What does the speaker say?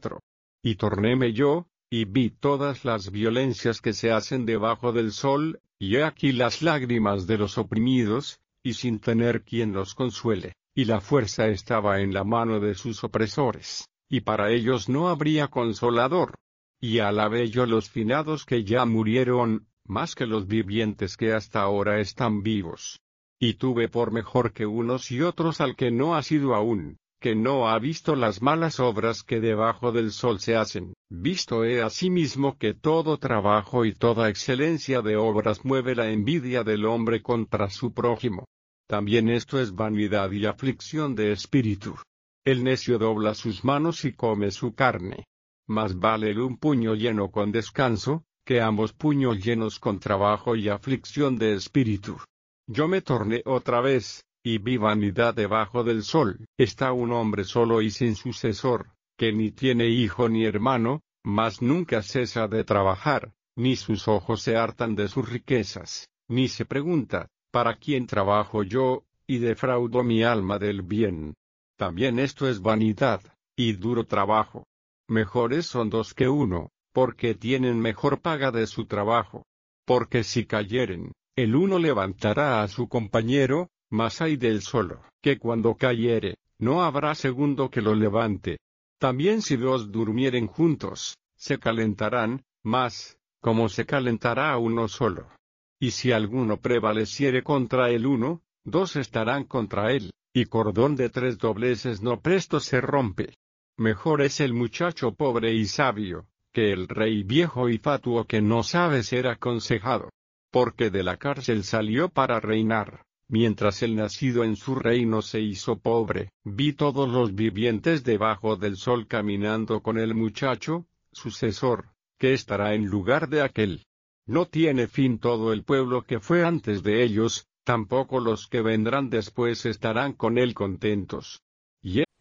Y tornéme yo, y vi todas las violencias que se hacen debajo del sol, y he aquí las lágrimas de los oprimidos, y sin tener quien los consuele, y la fuerza estaba en la mano de sus opresores, y para ellos no habría consolador. Y alabé yo los finados que ya murieron, más que los vivientes que hasta ahora están vivos. Y tuve por mejor que unos y otros al que no ha sido aún, que no ha visto las malas obras que debajo del sol se hacen. Visto he asimismo que todo trabajo y toda excelencia de obras mueve la envidia del hombre contra su prójimo. También esto es vanidad y aflicción de espíritu. El necio dobla sus manos y come su carne. Más vale un puño lleno con descanso, que ambos puños llenos con trabajo y aflicción de espíritu. Yo me torné otra vez, y vi vanidad debajo del sol. Está un hombre solo y sin sucesor, que ni tiene hijo ni hermano, mas nunca cesa de trabajar, ni sus ojos se hartan de sus riquezas, ni se pregunta, ¿para quién trabajo yo, y defraudo mi alma del bien? También esto es vanidad, y duro trabajo. Mejores son dos que uno, porque tienen mejor paga de su trabajo. Porque si cayeren, el uno levantará a su compañero, mas ay del solo, que cuando cayere, no habrá segundo que lo levante. También si dos durmieren juntos, se calentarán, mas, como se calentará uno solo. Y si alguno prevaleciere contra el uno, dos estarán contra él, y cordón de tres dobleces no presto se rompe. Mejor es el muchacho pobre y sabio, que el rey viejo y fatuo que no sabe ser aconsejado. Porque de la cárcel salió para reinar, mientras el nacido en su reino se hizo pobre. Vi todos los vivientes debajo del sol caminando con el muchacho, sucesor, que estará en lugar de aquel. No tiene fin todo el pueblo que fue antes de ellos, tampoco los que vendrán después estarán con él contentos. Y